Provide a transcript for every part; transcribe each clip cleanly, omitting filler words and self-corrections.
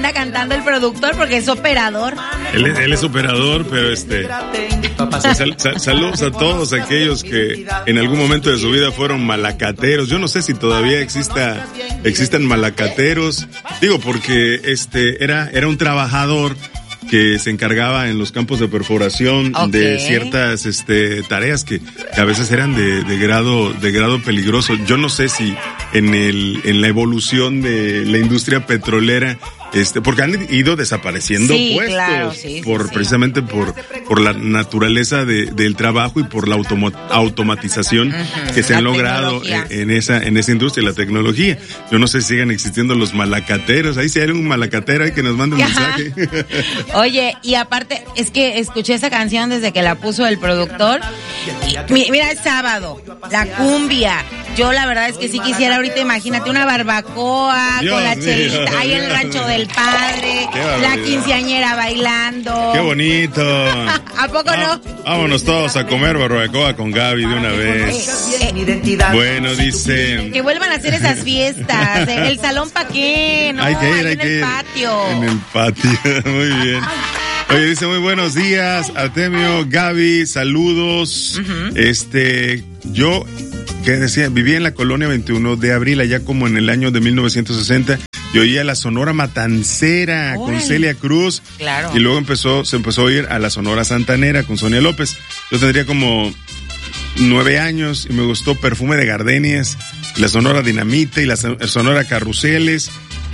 anda cantando el productor porque es operador. Él es operador, pero saludos a todos aquellos que en algún momento de su vida fueron malacateros. Yo no sé si todavía existan malacateros. Digo, porque era un trabajador que se encargaba en los campos de perforación de ciertas tareas que a veces eran de grado peligroso. Yo no sé si en la evolución de la industria petrolera, porque han ido desapareciendo puestos, claro, precisamente por la naturaleza del trabajo y por la automatización que se han logrado en esa industria, la tecnología. Yo no sé si sigan existiendo los malacateros. Ahí si hay un malacatero, hay que nos mande un mensaje. Oye, y aparte, es que escuché esa canción desde que la puso el productor. Mira, el sábado, la cumbia. Yo la verdad es que sí quisiera ahorita, imagínate, una barbacoa con la chelita, ahí en el rancho del padre, la quinceañera bailando. ¡Qué bonito! ¿A poco no? Vámonos todos a comer barbacoa con Gaby de una vez. Bueno, dice... Que vuelvan a hacer esas fiestas. ¿El salón pa' qué? No, hay que ir, en el patio. En el patio, muy bien. Oye, dice, muy buenos días, Artemio, Gaby, saludos. Yo, que decía, viví en la colonia 21 de abril, allá como en el año de 1960, y oía la Sonora Matancera con Celia Cruz. Claro. Y luego se empezó a oír a la Sonora Santanera con Sonia López. Yo tendría como 9 años y me gustó Perfume de Gardenias, la Sonora Dinamita y la Sonora Carruseles,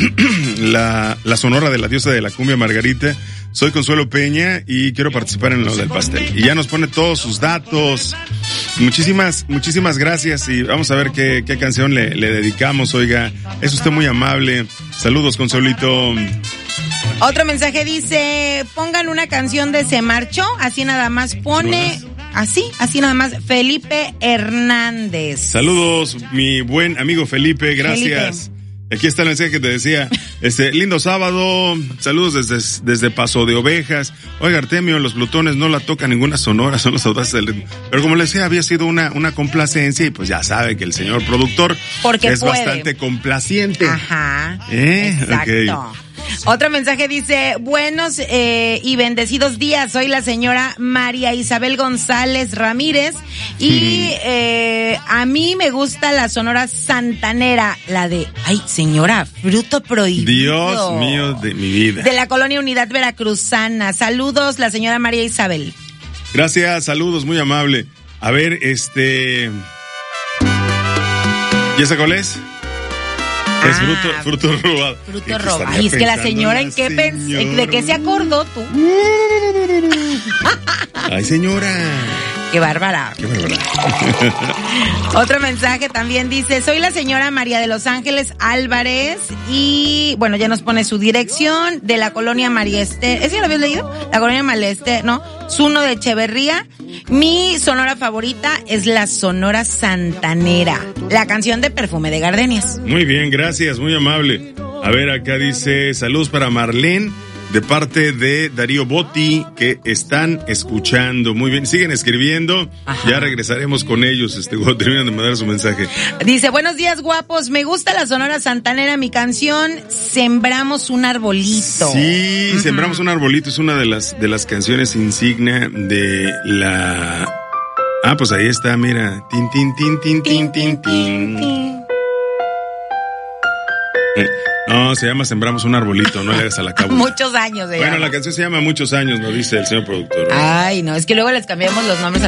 la Sonora de la Diosa de la Cumbia Margarita. Soy Consuelo Peña y quiero participar en lo del pastel. Y ya nos pone todos sus datos. Muchísimas gracias y vamos a ver qué canción le dedicamos. Oiga, es usted muy amable. Saludos, Consuelito. Otro mensaje dice, pongan una canción de Se Marchó, así nada más pone... Así nada más, Felipe Hernández. Saludos, mi buen amigo Felipe, gracias. Felipe. Aquí está el mensaje que te decía, lindo sábado, saludos desde Paso de Ovejas. Oiga, Artemio, los Plutones no la toca ninguna sonora, son los audaces del ritmo. Pero como le decía, había sido una complacencia y pues ya sabe que el señor productor es bastante complaciente. Ajá, exacto. Okay. Otro mensaje dice, buenos y bendecidos días, soy la señora María Isabel González Ramírez y a mí me gusta la Sonora Santanera, la de, señora, Fruto Prohibido. Dios mío de mi vida. De la Colonia Unidad Veracruzana. Saludos, la señora María Isabel. Gracias, saludos, muy amable. A ver, ¿y esa cuál es? Es fruto robado. Fruto robado. Ay, es que la señora, ¿en qué ¿de qué se acordó tú? Ay, señora. Qué bárbara. Qué bárbara. Otro mensaje también dice, soy la señora María de Los Ángeles Álvarez y, bueno, ya nos pone su dirección de la colonia María Esther. ¿Ese ya lo habías leído? La colonia María Esther, ¿no? Zuno de Echeverría. Mi sonora favorita es la Sonora Santanera, la canción de Perfume de Gardenias. Muy bien, gracias, muy amable. A ver, acá dice, saludos para Marlene, de parte de Darío Botti, que están escuchando. Muy bien, siguen escribiendo. Ajá. Ya regresaremos con ellos, cuando terminan de mandar su mensaje. Dice, buenos días, guapos, me gusta la Sonora Santanera, mi canción Sembramos un Arbolito. Sí, Sembramos un Arbolito es una de las canciones insignia de la... pues ahí está, mira. Tin, tin, tin, tin, tin, tin, tin. No, se llama Sembramos un Arbolito, no le hagas a la cábula. Muchos años. Bueno, la canción se llama Muchos años, nos dice el señor productor. Ay, no, es que luego les cambiamos los nombres a